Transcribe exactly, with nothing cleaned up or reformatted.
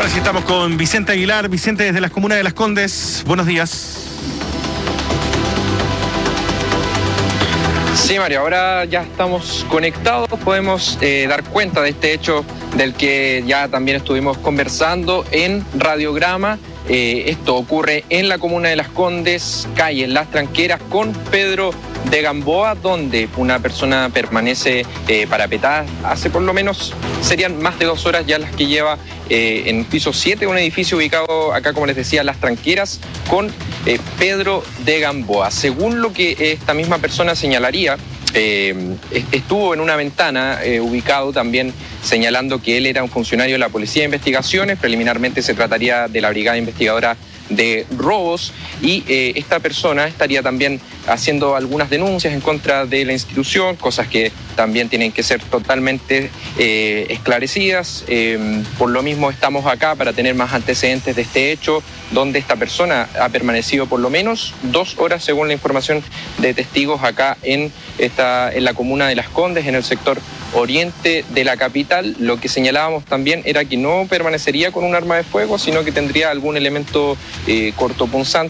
Ahora sí estamos con Vicente Aguilar. Vicente, desde las comunas de Las Condes, buenos días. Sí, Mario, ahora ya estamos conectados, podemos eh, dar cuenta de este hecho del que ya también estuvimos conversando en Radiograma. Eh, esto ocurre en la comuna de Las Condes, calle Las Tranqueras, con Pedro de Gamboa, donde una persona permanece eh, parapetada hace por lo menos, serían más de dos horas ya las que lleva eh, en piso siete, un edificio ubicado acá, como les decía, Las Tranqueras, con eh, Pedro de Gamboa. Según lo que esta misma persona señalaría, Eh, estuvo en una ventana eh, ubicado también señalando que él era un funcionario de la Policía de Investigaciones. Preliminarmente se trataría de la Brigada Investigadora de Robos, y eh, esta persona estaría también haciendo algunas denuncias en contra de la institución, cosas que también tienen que ser totalmente eh, esclarecidas. Eh, por lo mismo estamos acá para tener más antecedentes de este hecho, donde esta persona ha permanecido por lo menos dos horas, según la información de testigos, acá en, esta, en la comuna de Las Condes, en el sector oriente de la capital. Lo que señalábamos también era que no permanecería con un arma de fuego, sino que tendría algún elemento eh, cortopunzante